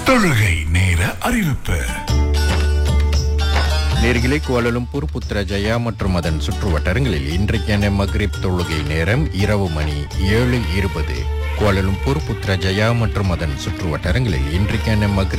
தொழுகை நேர அறிவிப்பு. நேர்களே, கோலாலம்பூர், புத்ரஜயா மற்றும் அதன் சுற்று வட்டாரங்களில் இன்றைக்கான மக்ரிப் தொழுகை நேரம் இரவு மணி 7:20. கோலாலம்பூர், புத்ரஜயா மற்றும் அதன் சுற்று வட்டாரங்களில் இன்றைக்கான மக்ரிப்